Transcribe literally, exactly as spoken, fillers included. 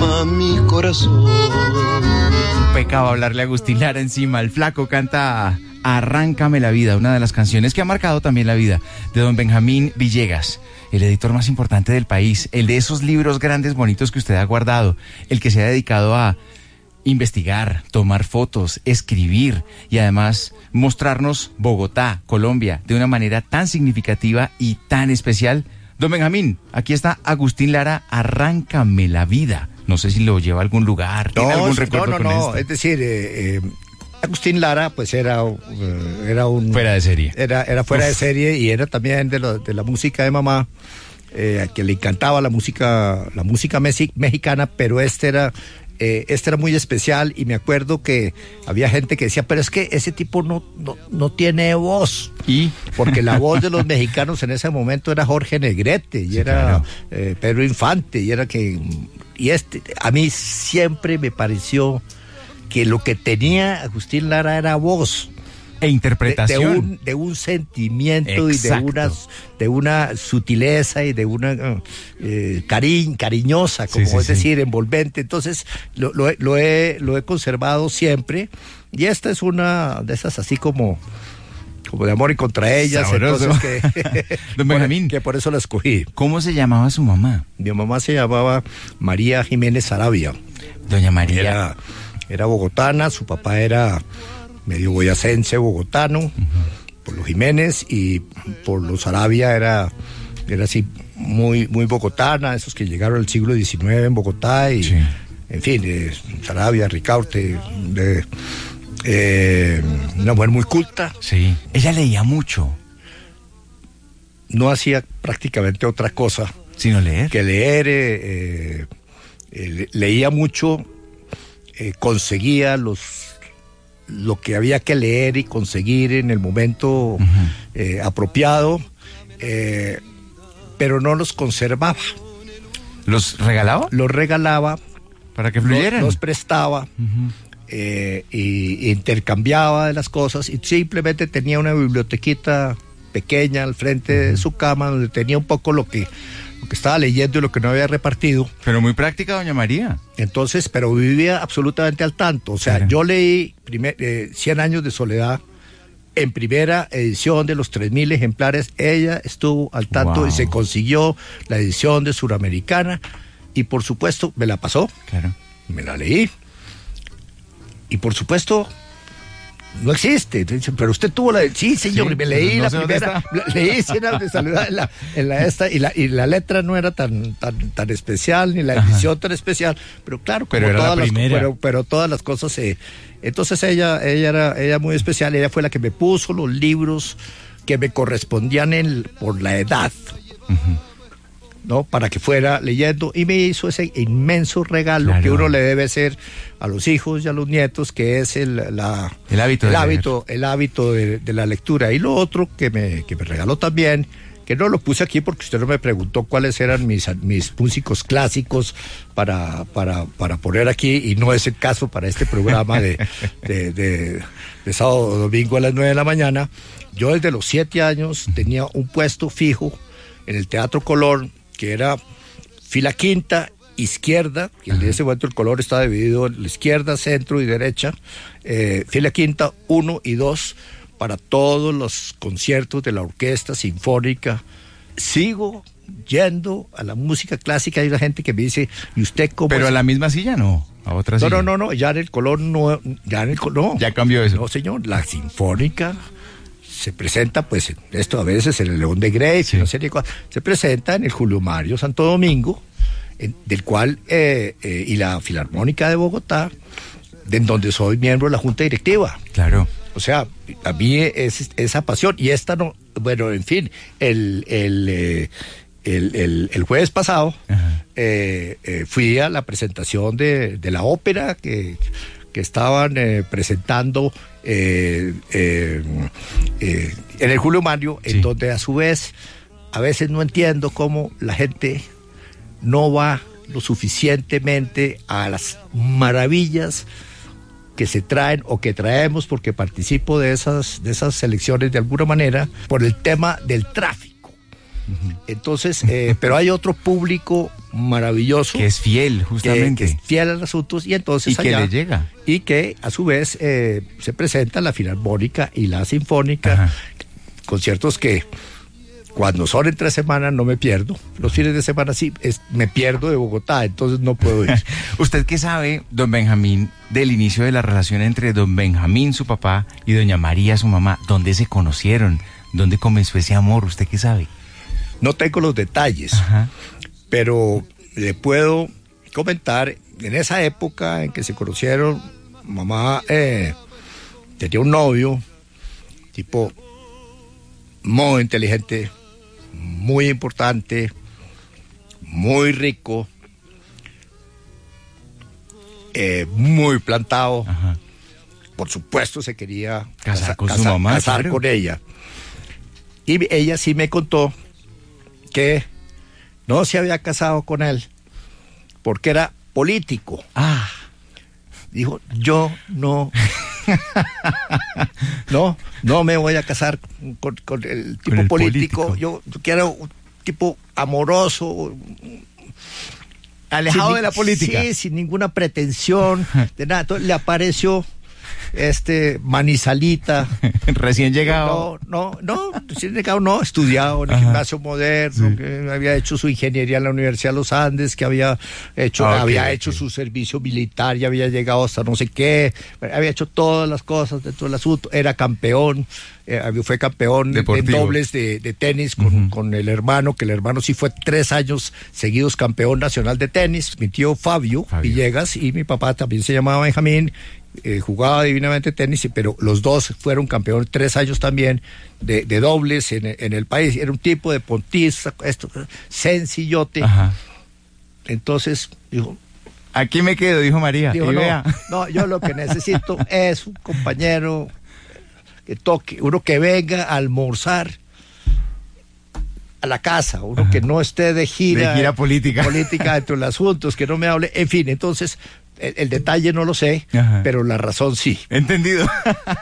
llama mi corazón. Pecado hablarle a Agustín Lara encima. El flaco canta Arráncame la vida, una de las canciones que ha marcado también la vida de don Benjamín Villegas, el editor más importante del país, el de esos libros grandes, bonitos que usted ha guardado, el que se ha dedicado a investigar, tomar fotos, escribir y además mostrarnos Bogotá, Colombia, de una manera tan significativa y tan especial. Don Benjamín, aquí está Agustín Lara, Arráncame la vida. No sé si lo lleva a algún lugar, ¿tiene no, algún recuerdo no, no, con no. esto? Es decir, eh, eh, Agustín Lara, pues era, uh, era un... Fuera de serie. Era, era fuera Uf. de serie y era también de, lo, de la música de mamá, eh, que le encantaba la música, la música mexi- mexicana, pero este era... Eh, este era muy especial y me acuerdo que había gente que decía, pero es que ese tipo no, no, no tiene voz. ¿Y? Porque la voz de los mexicanos en ese momento era Jorge Negrete y Sí, era claro. eh, Pedro Infante y era que... Y este, a mí siempre me pareció que lo que tenía Agustín Lara era voz. E interpretación. De, de, un, de un sentimiento. Exacto. Y de una, de una sutileza y de una eh, cari, cariñosa, como Sí, sí, es sí. decir, envolvente. Entonces lo, lo, he, lo, he, lo he conservado siempre y esta es una de esas así como, como de amor y contra ellas. Sabroso. Entonces que, Don Benjamín, que por eso la escogí. ¿cómo se llamaba su mamá? Mi mamá se llamaba María Jiménez Sarabia. Doña María. Era, era bogotana, su papá era medio boyacense, bogotano, uh-huh. por los Jiménez, y por los Arabia era, era así muy, muy bogotana, esos que llegaron al siglo diecinueve en Bogotá, y sí. en fin, eh, Sarabia, Ricaurte, de, eh, una mujer muy culta. Sí, ella leía mucho. No hacía prácticamente otra cosa sino leer. que leer, eh, eh, eh, leía mucho, eh, conseguía los lo que había que leer y conseguir en el momento uh-huh. eh, apropiado, eh, pero no los conservaba. ¿Los regalaba? Los regalaba. Para que fluyeran. Los, los prestaba uh-huh. eh, y, y intercambiaba de las cosas y simplemente tenía una bibliotequita pequeña al frente uh-huh. de su cama donde tenía un poco lo que lo que estaba leyendo y lo que no había repartido. Pero muy práctica, doña María. Entonces, pero vivía absolutamente al tanto. O sea, claro. yo leí primer, eh, cien años de soledad en primera edición de los tres mil ejemplares. Ella estuvo al tanto wow. y se consiguió la edición de Suramericana y por supuesto me la pasó. Claro. Me la leí. Y por supuesto... no existe, pero usted tuvo la... Sí, señor, sí, me leí no la primera, la, leí cien años de soledad en la, en la esta, y la, y la letra no era tan, tan, tan especial, ni la edición Ajá. tan especial, pero claro, como pero todas la las, pero, pero todas las cosas se... Entonces ella, ella era, ella muy especial, ella fue la que me puso los libros que me correspondían en, por la edad, uh-huh. ¿no? Para que fuera leyendo, y me hizo ese inmenso regalo claro. que uno le debe hacer a los hijos y a los nietos, que es el, la, el hábito, el de hábito, el hábito de, de la lectura. Y lo otro que me, que me regaló también, que no lo puse aquí porque usted no me preguntó cuáles eran mis, mis músicos clásicos para, para, para poner aquí, y no es el caso para este programa de, de, de, de sábado o domingo a las nueve de la mañana. Yo desde los siete años tenía un puesto fijo en el Teatro Colón, que era fila quinta, izquierda, y en ese momento el color estaba dividido en la izquierda, centro y derecha, eh, fila quinta, uno y dos, para todos los conciertos de la Orquesta Sinfónica. Sigo yendo a la música clásica, hay una gente que me dice, ¿y usted cómo Pero es? a la misma silla no, a otra silla. No, no, no, no, ya en el Colón no, ya en el Colón. Ya cambió eso. No, señor, la Sinfónica se presenta, pues, esto a veces en el León de Grey, sí. no sé ni cuál, se presenta en el Julio Mario Santo Domingo, en, del cual, eh, eh, y la Filarmónica de Bogotá, de en donde soy miembro de la Junta Directiva. Claro. O sea, a mí es esa pasión, y esta no, bueno, en fin, el, el, eh, el, el, el jueves pasado eh, eh, fui a la presentación de, de la ópera que, que estaban eh, presentando eh, eh, eh, en el Julio Mario, sí. en donde a su vez a veces no entiendo cómo la gente no va lo suficientemente a las maravillas que se traen o que traemos, porque participo de esas, de esas selecciones de alguna manera, por el tema del tráfico. Uh-huh. Entonces, eh, pero hay otro público maravilloso. Que es fiel, justamente. Que, que es fiel a los asuntos y entonces y que allá, le llega. Y que a su vez eh, se presenta la Filarmónica y la Sinfónica, ajá, conciertos que cuando son en tres semanas no me pierdo. Los fines de semana sí, es, me pierdo de Bogotá, entonces no puedo ir. ¿Usted qué sabe, don Benjamín, del inicio de la relación entre don Benjamín, su papá, y doña María, su mamá? ¿Dónde se conocieron? ¿Dónde comenzó ese amor? ¿Usted qué sabe? No tengo los detalles, ajá, pero le puedo comentar, en esa época en que se conocieron, mamá eh, tenía un novio, tipo muy inteligente, muy importante, muy rico, eh, muy plantado. Ajá. Por supuesto se quería casar casa, con casa, su mamá, casar claro. con ella. Y ella sí me contó que no se había casado con él porque era político. Ah. Dijo, yo no... no, no me voy a casar con, con el tipo con el político. político. Yo quiero un tipo amoroso, alejado sin, de la política. Sí, sin ninguna pretensión de nada. Entonces le apareció este Manizalita. Recién llegado. No, no, no, recién llegado no, estudiado en el Ajá. gimnasio moderno, sí, que había hecho su ingeniería en la Universidad de los Andes, que había hecho, okay, había okay. hecho su servicio militar, ya había llegado hasta no sé qué, había hecho todas las cosas dentro del asunto, era campeón, eh, fue campeón Deportivo. en dobles de, de tenis con, uh-huh. con el hermano, que el hermano sí fue tres años seguidos campeón nacional de tenis, mi tío Fabio, Fabio. Villegas, y mi papá también se llamaba Benjamín. Eh, jugaba divinamente tenis, pero los dos fueron campeones tres años también de, de dobles en, en el país. Era un tipo de pontista, esto, sencillote. Ajá. Entonces dijo, aquí me quedo, dijo María. Dijo, no, no, yo lo que necesito es un compañero que toque, uno que venga a almorzar a la casa, uno Ajá. que no esté de gira, de gira política, política dentro de los asuntos, que no me hable, en fin, entonces el, el detalle no lo sé, Ajá. pero la razón sí. Entendido.